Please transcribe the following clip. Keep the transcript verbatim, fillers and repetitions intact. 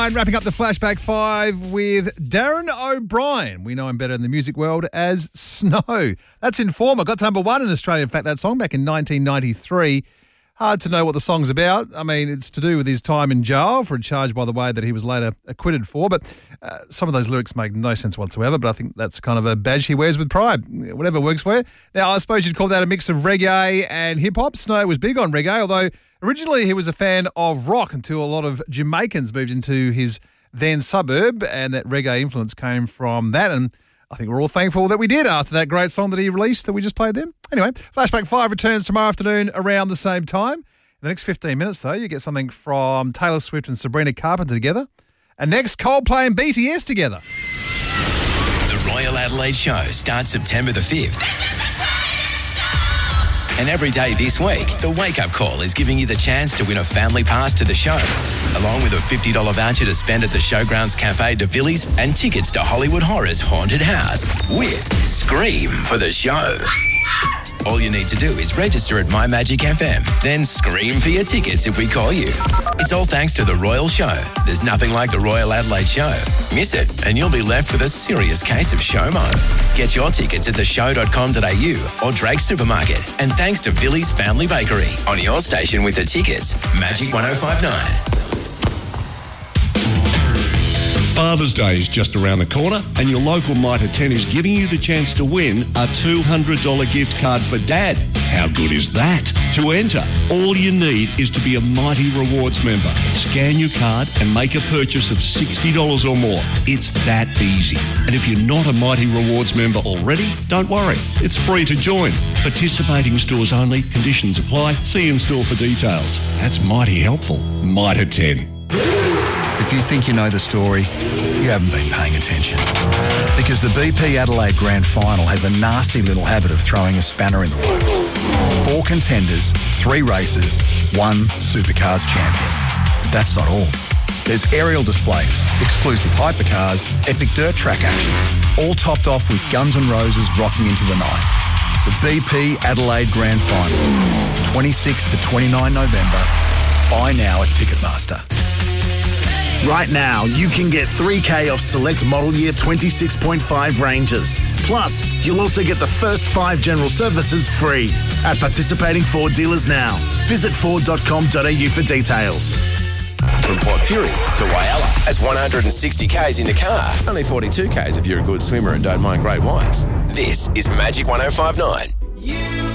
Wrapping up the Flashback Five with Darren O'Brien. We know him better in the music world as Snow. That's Informer. Got to number one in Australia, in fact, that song back in nineteen ninety-three. Hard to know what the song's about. I mean, it's to do with his time in jail for a charge, by the way, that he was later acquitted for. But uh, some of those lyrics make no sense whatsoever, but I think that's kind of a badge he wears with pride. Whatever works for you. Now, I suppose you'd call that a mix of reggae and hip-hop. Snow was big on reggae, although originally he was a fan of rock until a lot of Jamaicans moved into his then suburb, and that reggae influence came from that. And I think we're all thankful that we did after that great song that he released that we just played then. Anyway, Flashback five returns tomorrow afternoon around the same time. In the next fifteen minutes, though, you get something from Taylor Swift and Sabrina Carpenter together. And next, Coldplay and B T S together. The Royal Adelaide Show starts September the fifth. And every day this week, the Wake Up Call is giving you the chance to win a family pass to the show, along with a fifty dollars voucher to spend at the Showgrounds Cafe de Villiers and tickets to Hollywood Horror's Haunted House with Scream for the show. All you need to do is register at My Magic F M, then scream for your tickets if we call you. It's all thanks to The Royal Show. There's nothing like The Royal Adelaide Show. Miss it, and you'll be left with a serious case of SHOMO. Get your tickets at the show dot com dot a u or Drake Supermarket. And thanks to Villiers Family Bakery. On your station with the tickets, Magic one oh five nine. Father's Day is just around the corner, and your local Mitre ten is giving you the chance to win a two hundred dollars gift card for Dad. How good is that? To enter, all you need is to be a Mighty Rewards member. Scan your card and make a purchase of sixty dollars or more. It's that easy. And if you're not a Mighty Rewards member already, don't worry. It's free to join. Participating stores only. Conditions apply. See in store for details. That's mighty helpful. Mitre ten. If you think you know the story, you haven't been paying attention. Because the B P Adelaide Grand Final has a nasty little habit of throwing a spanner in the works. Four contenders, three races, one Supercars champion. That's not all. There's aerial displays, exclusive hypercars, epic dirt track action, all topped off with Guns N' Roses rocking into the night. The B P Adelaide Grand Final, twenty-sixth to twenty-ninth November. Buy now at Ticketmaster. Right now, you can get three K off select model year twenty-six point five Rangers. Plus, you'll also get the first five general services free at participating Ford dealers now. Visit ford dot com dot a u for details. From Port Fury to Whyalla, that's one hundred sixty kays in the car. Only forty-two kays if you're a good swimmer and don't mind great whites. This is Magic one oh five nine.